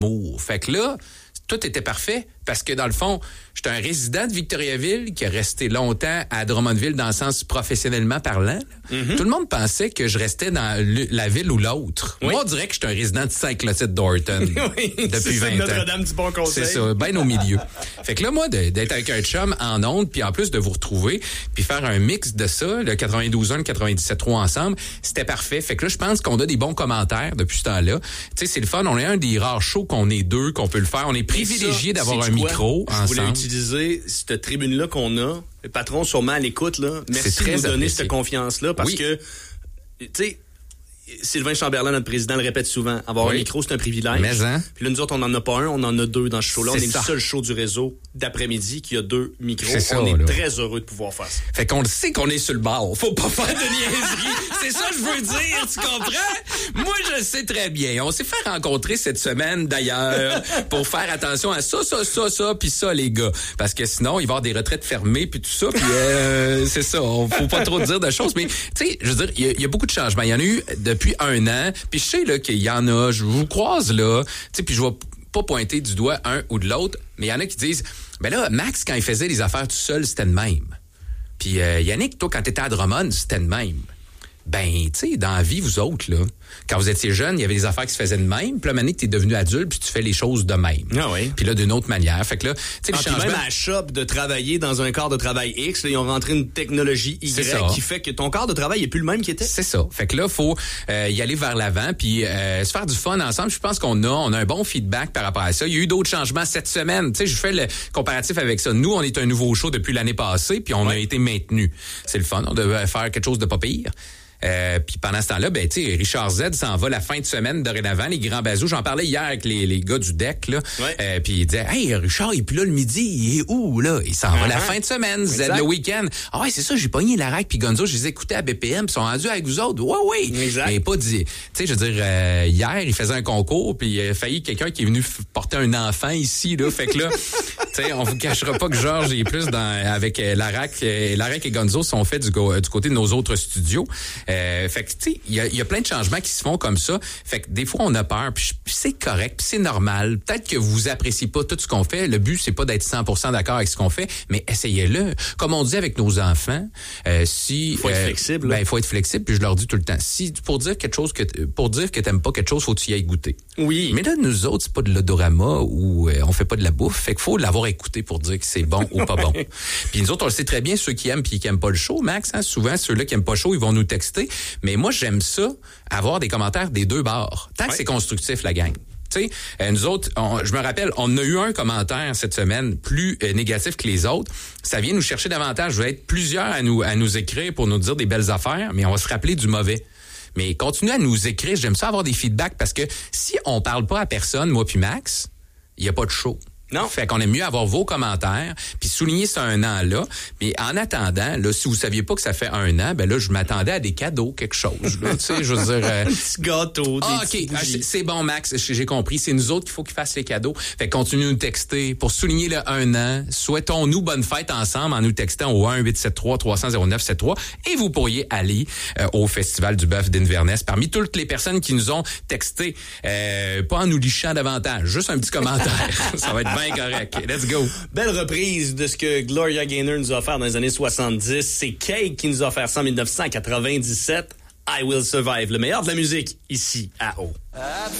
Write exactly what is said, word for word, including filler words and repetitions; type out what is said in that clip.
Fait que là, tout était parfait parce que dans le fond, j'étais un résident de Victoriaville qui a resté longtemps à Drummondville dans le sens professionnellement parlant. Mm-hmm. Tout le monde pensait que je restais dans le, la ville ou l'autre. Oui. Moi, on dirait que j'étais un résident de Saint-Clotilde-Dorton oui, depuis vingt ans. Notre-Dame du Bon Conseil. C'est ça, bien au milieu. Fait que là, moi, de, d'être avec un chum en ondes, puis en plus de vous retrouver, puis faire un mix de ça, le quatre-vingt-douze un, le quatre-vingt-dix-sept trois ensemble, c'était parfait. Fait que là, je pense qu'on a des bons commentaires depuis ce temps-là. Tu sais, c'est le fun. On est un des rares shows qu'on est deux, qu'on peut le faire. On est privilégié d'avoir un micro je ensemble. Je voulais utiliser cette tribune-là qu'on a. Le patron, sûrement à l'écoute, là. Merci de nous donner apprécié. Cette confiance-là parce oui. que, tu sais, Sylvain Chamberlain, notre président, le répète souvent. Avoir oui. un micro, c'est un privilège. Mais hein? Puis là, nous autres, on n'en a pas un, on en a deux dans ce show-là. C'est on est ça. le seul show du réseau d'après-midi qui a deux micros. C'est ça, on est là. très heureux de pouvoir faire ça. Fait qu'on le sait qu'on est sur le bord. Faut pas faire de niaiserie. C'est ça que je veux dire, tu comprends? Moi, je le sais très bien. On s'est fait rencontrer cette semaine, d'ailleurs, pour faire attention à ça, ça, ça, ça, puis ça, les gars. Parce que sinon, il va y avoir des retraites fermées, puis tout ça, puis euh, c'est ça. On faut pas trop dire de choses. Mais, tu sais, je veux dire, il y, y a beaucoup de changements. Il y en a eu depuis un an. Puis je sais là qu'il y en a, je vous croise là, tu sais, puis je vais pas pointer du doigt un ou de l'autre, mais il y en a qui disent, ben là, Max, quand il faisait les affaires tout seul, c'était le même. Puis euh, Yannick, toi, quand t'étais à Drummond, c'était le même. Ben, tu sais, dans la vie, vous autres, là, quand vous étiez jeunes, il y avait des affaires qui se faisaient de même. Puis là, maintenant que t'es devenu adulte, puis tu fais les choses de même. Ah oui. Puis là, d'une autre manière. Fait que là, tu sais, ah, les changements... même à la shop de travailler dans un corps de travail X, là, ils ont rentré une technologie Y qui fait que ton corps de travail est plus le même qu'il était. C'est ça. Fait que là, faut euh, y aller vers l'avant, puis euh, se faire du fun ensemble. Je pense qu'on a, on a un bon feedback par rapport à ça. Il y a eu d'autres changements cette semaine. Tu sais, je fais le comparatif avec ça. Nous, on est un nouveau show depuis l'année passée, puis on ouais. a été maintenu. C'est le fun. On devait faire quelque chose de pas pire. Euh, puis pendant ce temps-là, ben tu sais, Richard Z s'en va la fin de semaine dorénavant, les grands bazous. J'en parlais hier avec les, les gars du deck, là. Ouais. Euh, puis il disait, hey, Richard, il est plus là le midi, il est où, là? Il s'en uh-huh. va la fin de semaine, Z le week-end. Ah ouais, c'est ça, j'ai pogné Larac puis Gonzo, je les écoutais à B P M, ils sont rendus avec vous autres. Ouais, oui. Exact. Mais pas dit. Tu sais, je veux dire, euh, hier, il faisait un concours, puis il a failli quelqu'un qui est venu f- porter un enfant ici, là. Fait que là, tu sais, on vous cachera pas que Georges est plus dans, avec euh, Larac. Euh, Larac et Gonzo sont faits du, go- du côté de nos autres studios. Euh, fait que, tu sais, il y a, y a plein de changements qui se font comme ça. Fait que des fois, on a peur, puis c'est correct, puis c'est normal. Peut-être que vous appréciez pas tout ce qu'on fait. Le but, c'est pas d'être cent pour cent d'accord avec ce qu'on fait, mais essayez-le. Comme on dit avec nos enfants, euh, si... Il faut être euh, flexible. Ben, il faut être flexible, puis je leur dis tout le temps. Si, pour dire quelque chose que, pour dire que t'aimes pas quelque chose, faut que tu y ailles goûter. Oui. Mais là, nous autres, c'est pas de l'odorama ou euh, on fait pas de la bouffe. Fait qu'il faut l'avoir écouté pour dire que c'est bon ou pas bon. Puis nous autres, on le sait très bien, ceux qui aiment puis qui aiment pas le show, Max, hein, souvent, ceux-là qui aiment pas le show, ils vont nous texter. Mais moi, j'aime ça, avoir des commentaires des deux bords. Tant que ouais. c'est constructif, la gang. Tu sais, euh, nous autres, on, je me rappelle, on a eu un commentaire cette semaine plus euh, négatif que les autres. Ça vient nous chercher davantage. Je vais être plusieurs à nous à nous écrire pour nous dire des belles affaires, mais on va se rappeler du mauvais. Mais continuez à nous écrire. J'aime ça avoir des feedbacks parce que si on parle pas à personne, moi puis Max, il y a pas de show. Non. Fait qu'on aime mieux avoir vos commentaires, puis souligner ça un an là. Mais en attendant, là, si vous saviez pas que ça fait un an, ben là, je m'attendais à des cadeaux, quelque chose. Tu sais, je veux dire. Euh... Un petit gâteau. Ah, ok. Ah, c'est, c'est bon, Max. J'ai compris. C'est nous autres qu'il faut qu'ils fassent les cadeaux. Fait continuez de nous texter pour souligner le un an. Souhaitons-nous bonne fête ensemble en nous textant au un huit sept trois trois zéro zéro neuf sept trois et vous pourriez aller euh, au Festival du Bœuf d'Inverness. Parmi toutes les personnes qui nous ont texté, euh, pas en nous lichant davantage, juste un petit commentaire. Ça va être bien correct. Let's go. Belle reprise de ce que Gloria Gaynor nous a offert dans les années soixante-dix. C'est Cake qui nous a offert ça en dix-neuf cent quatre-vingt-dix-sept. I Will Survive, le meilleur de la musique, ici, à O.